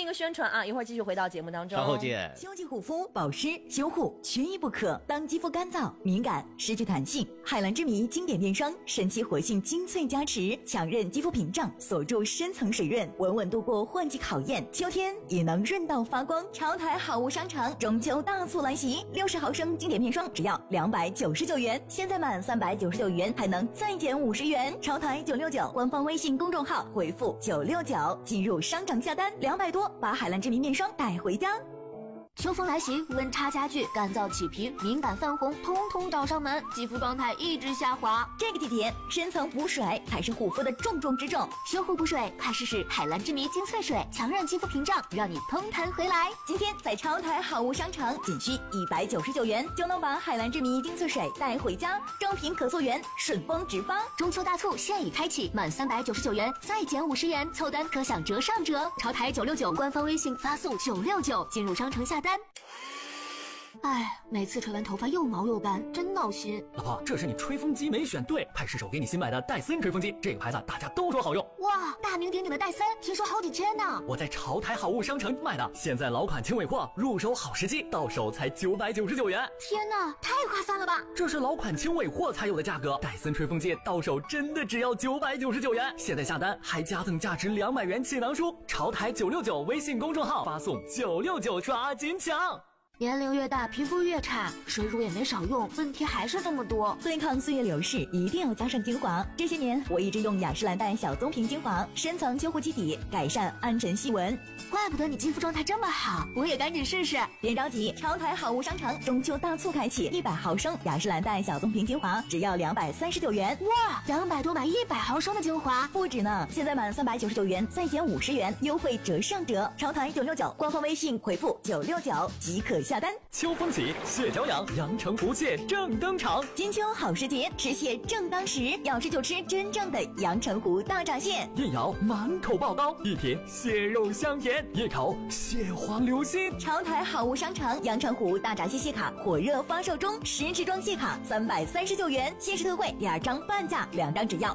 个宣传啊，一会儿继续回到节目当中。 稍后见。 秋季护肤、保湿、修护缺一不可。当肌肤干燥、敏感、失去弹性，海蓝之谜经典面霜神奇活性精粹加持，强韧肌肤屏障，锁住深层水润，稳稳度过换季考验，秋天也能润到发光。潮台好物商场中秋大促来袭，60毫升经典面霜只要299元，现在满399元还能再减50元。潮台969官方微信公众号回复969进入商场下单，200多把海蓝之谜面霜带回家。 秋风来袭，温差加剧，干燥起皮、敏感泛红，通通找上门，肌肤状态一直下滑。 这个季节，深层补水才是护肤的重中之重。 修护补水，快试试海蓝之谜精粹水，强韧肌肤屏障，让你通弹回来。 今天在超台好物商场，仅需199元就能把海蓝之谜精粹水带回家，正品可溯源，顺丰直发。 中秋大促现已开启，满399元再减50元，凑单可享折上折。潮台969官方微信发送969进入商城下单。哎，每次吹完头发又毛又干，真闹心。 老婆，这是你吹风机没选对，派失手给你新买的戴森吹风机，这个牌子大家都说好用。 哇，大名鼎鼎的戴森，听说好几千呢。 我在潮台好物商城买的，现在老款轻尾货，入手好时机，到手才999元。 天哪，太划算了吧！ 这是老款轻尾货才有的价格，戴森吹风机到手真的只要999元。现在下单还加赠价值200元气囊书，潮台969微信公众号发送969抓紧抢。 年龄越大，皮肤越差，水乳也没少用，问题还是这么多。 对抗岁月流逝，一定要加上精华。这些年，我一直用雅诗兰黛小棕瓶精华，深层修护基底，改善暗沉细纹。 怪不得你肌肤状态这么好，我也赶紧试试。 别着急，潮台好物商场中秋大促开启，100毫升雅诗兰黛小棕瓶精华只要239元。 哇，200多买100毫升的精华， 不止呢！现在满399元再减50元，优惠折上折。潮台969官方微信回复969即可下单。 秋风起，蟹脚痒，阳澄湖蟹正登场。 金秋好时节，吃蟹正当时，要吃就吃真正的阳澄湖大闸蟹。 一咬满口爆膏，一品蟹肉香甜，一口蟹黄流心。 潮台好物商场阳澄湖大闸蟹蟹卡火热发售中，10支装蟹卡339元，限时特惠，2张半价，2张只要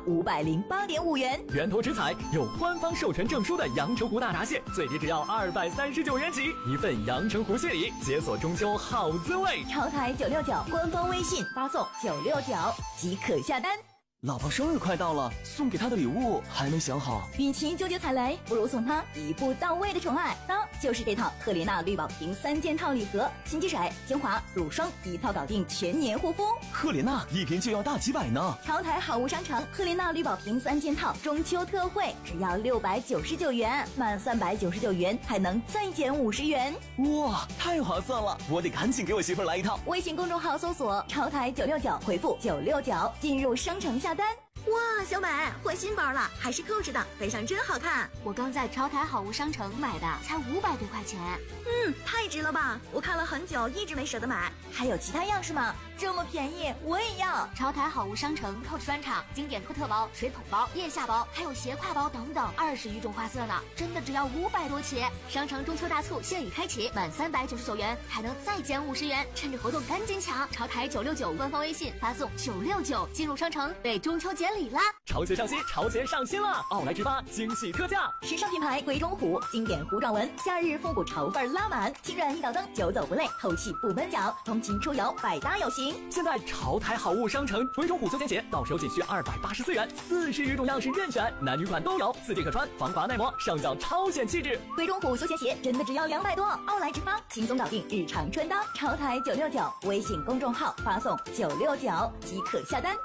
508.5元。 源头直采，有官方授权证书的阳澄湖大闸蟹，最低只要239元起，一份阳澄湖蟹礼，解锁中秋好滋味。 潮台969官方微信发送969即可下单。 老婆生日快到了，送给她的礼物还没想好。 与其纠结踩雷，不如送她一步到位的宠爱。那就是这套赫莲娜绿宝瓶3件套礼盒，新机水、精华、乳霜一套搞定全年护肤。 赫莲娜一瓶就要大几百呢。 潮台好物商场赫莲娜绿宝瓶3件套中秋特惠只要699元，满399元还能再减50元。 哇，太划算了！我得赶紧给我媳妇儿来一套。 微信公众号搜索潮台969，回复969进入商城下单。哇，小美换新包了，还是扣式的，背上真好看。 我刚在潮台好物商城买的，才500多块钱。 太值了吧！我看了很久，一直没舍得买。还有其他样式吗？这么便宜，我也要。 潮台好物商城Coach专场经典托特包、水桶包、腋下包，还有斜挎包等等，20余种花色呢，真的只要500多起。商城中秋大促现已开启，满399元还能再减50元，趁着活动赶紧抢！潮台969官方微信发送969进入商城，为中秋节礼啦！ 潮鞋上新，潮鞋上新了！奥莱直发惊喜特价， 时尚品牌鬼冢虎经典糊状纹，夏日复古潮范拉满，轻软一脚蹬，久走不累，透气不闷脚，通勤出游百搭有型。 现在潮台好物商城鬼冢虎休闲鞋到手仅需284元，40余种样式任选，男女款都有，4季可穿，防滑耐磨，上脚超显气质。 鬼冢虎休闲鞋真的只要200多，奥莱直发轻松搞定日常穿搭。潮台969微信公众号发送969即可下单。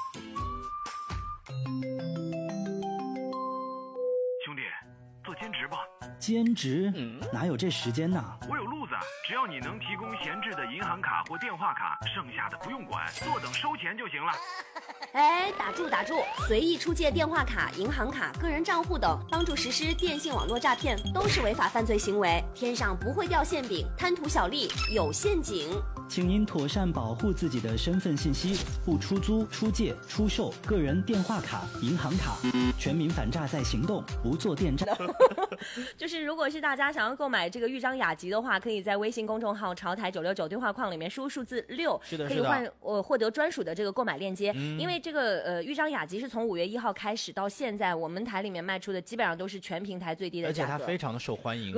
兄弟，做兼职吧。 兼职？哪有这时间呢？ 我有路子，只要你能提供闲置的银行卡或电话卡，剩下的不用管，坐等收钱就行了。 哎，打住！随意出借电话卡、银行卡、个人账户等，帮助实施电信网络诈骗，都是违法犯罪行为。天上不会掉馅饼，贪图小利有陷阱。 请您妥善保护自己的身份信息，不出租、出借、出售个人电话卡、银行卡。全民反诈在行动，不做电诈。 就是如果是大家想要购买这个豫章雅集的话，可以在微信公众号潮台969对话框里面输入数字6， 是的， 可以获得专属的这个购买链接。因为这个豫章雅集是从5月1号开始到现在，我们台里面卖出的基本上都是全平台最低的价格， 而且它非常的受欢迎。